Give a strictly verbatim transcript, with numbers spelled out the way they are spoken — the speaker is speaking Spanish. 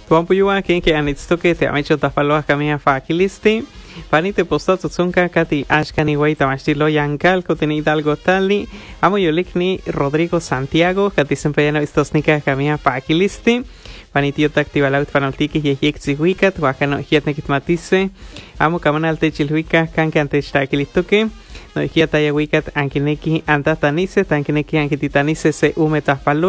Tuampuyua ken ke anitstoke te amicho tafaloa kamia fakilisti. Panite posta tutsunka kati ashkani waita mastilo yankal koteni hidalgo tali. Amo yolikni Rodrigo Santiago kati sempeyano istosnika kamia fakilisti. Panitio taktiva laut panaltiki yehik zihuikat wakano hietnekit matisse. Amo kamanal techilhuika kanke anteshtakilistoke. No hieta yawikat ankineki antatanise tankineki ankititanise se umetafalo.